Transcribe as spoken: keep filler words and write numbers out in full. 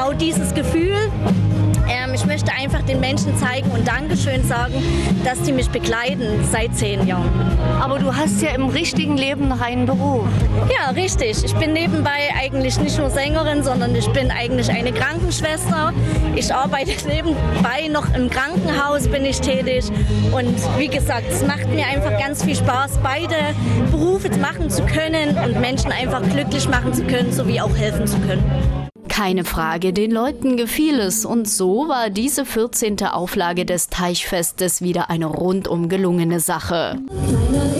genau dieses Gefühl. Ähm, ich möchte einfach den Menschen zeigen und Dankeschön sagen, dass die mich begleiten seit zehn Jahren. Aber du hast ja im richtigen Leben noch einen Beruf. Ja, richtig. Ich bin nebenbei eigentlich nicht nur Sängerin, sondern ich bin eigentlich eine Krankenschwester. Ich arbeite nebenbei noch im Krankenhaus, bin ich tätig. Und wie gesagt, es macht mir einfach ganz viel Spaß, beide Berufe machen zu können und Menschen einfach glücklich machen zu können, sowie auch helfen zu können. Keine Frage, den Leuten gefiel es und so war diese vierzehnte Auflage des Teichfestes wieder eine rundum gelungene Sache.